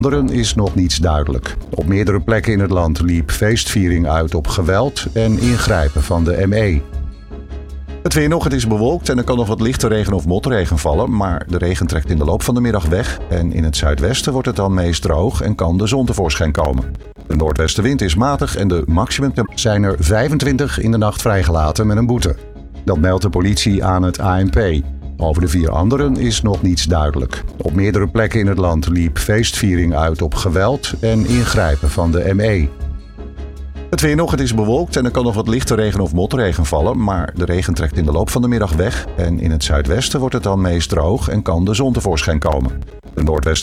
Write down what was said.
anderen is nog niets duidelijk. Op meerdere plekken in het land liep feestviering uit op geweld en ingrijpen van de ME. Het weer nog, het is bewolkt en er kan nog wat lichte regen of motregen vallen, maar de regen trekt in de loop van de middag weg en in het zuidwesten wordt het dan meest droog en kan de zon tevoorschijn komen. De noordwestenwind is matig en de maximumtemperatuur zijn er 25 in de nacht vrijgelaten met een boete. Dat meldt de politie aan het ANP. Over de 4 anderen is nog niets duidelijk. Op meerdere plekken in het land liep feestviering uit op geweld en ingrijpen van de ME. Het weer nog, het is bewolkt en er kan nog wat lichte regen of motregen vallen, maar de regen trekt in de loop van de middag weg en in het zuidwesten wordt het dan meest droog en kan de zon tevoorschijn komen. De noordwesten